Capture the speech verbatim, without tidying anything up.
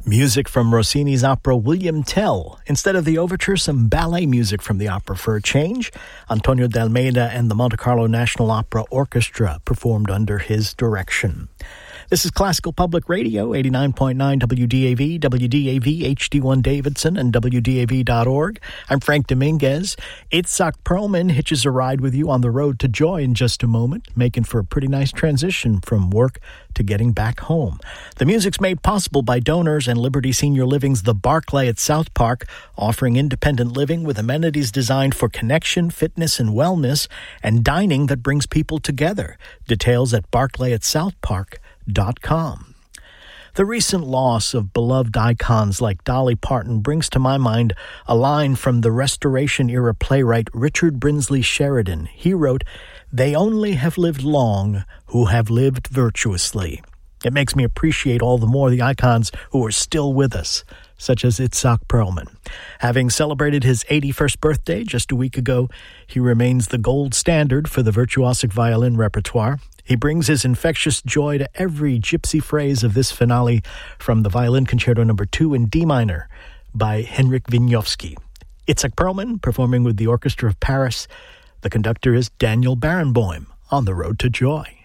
Music from Rossini's opera William Tell. Instead of the overture, some ballet music from the opera for a change. Antonio de Almeida and the Monte Carlo National Opera Orchestra performed under his direction. This is Classical Public Radio, eighty-nine point nine W D A V, W D A V, H D one Davidson, and W D A V dot org. I'm Frank Dominguez. Itzhak Perlman hitches a ride with you on the road to joy in just a moment, making for a pretty nice transition from work to getting back home. The music's made possible by donors and Liberty Senior Living's The Barclay at South Park, offering independent living with amenities designed for connection, fitness, and wellness, and dining that brings people together. Details at barclay at south park dot com. The recent loss of beloved icons like Dolly Parton brings to my mind a line from the Restoration-era playwright Richard Brinsley Sheridan. He wrote, "They only have lived long who have lived virtuously." It makes me appreciate all the more the icons who are still with us, such as Itzhak Perlman. Having celebrated his eighty-first birthday just a week ago, he remains the gold standard for the virtuosic violin repertoire. He brings his infectious joy to every gypsy phrase of this finale from the Violin Concerto Number two in D minor by Henryk Wieniawski. Itzhak Perlman performing with the Orchestra of Paris. The conductor is Daniel Barenboim on the road to joy.